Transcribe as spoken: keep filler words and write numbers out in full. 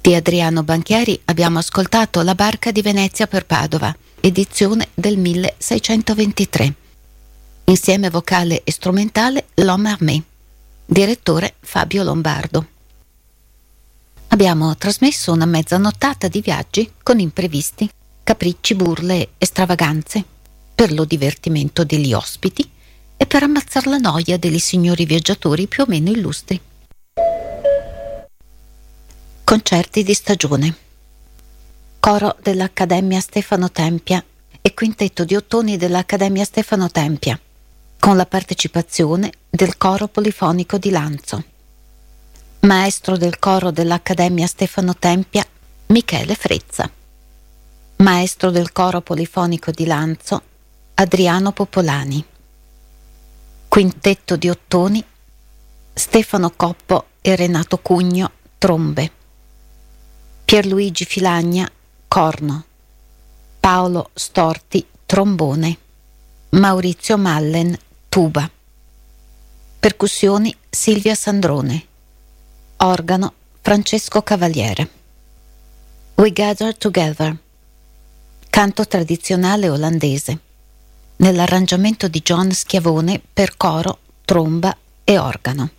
Di Adriano Banchieri abbiamo ascoltato La barca di Venezia per Padova, edizione del milleseicentoventitré. Insieme vocale e strumentale L'Homme Armé, direttore Fabio Lombardo. Abbiamo trasmesso una mezza nottata di viaggi con imprevisti, capricci, burle e stravaganze, per lo divertimento degli ospiti e per ammazzar la noia degli signori viaggiatori più o meno illustri. Concerti di stagione. Coro dell'Accademia Stefano Tempia e quintetto di ottoni dell'Accademia Stefano Tempia, con la partecipazione del Coro Polifonico di Lanzo. Maestro del coro dell'Accademia Stefano Tempia, Michele Frezza. Maestro del Coro Polifonico di Lanzo, Adriano Popolani. Quintetto di ottoni, Stefano Coppo e Renato Cugno, trombe. Pierluigi Filagna, corno. Paolo Storti, trombone. Maurizio Mallen, tuba. Percussioni Silvia Sandrone. Organo Francesco Cavaliere. We Gather Together. Canto tradizionale olandese, nell'arrangiamento di John Schiavone per coro, tromba e organo.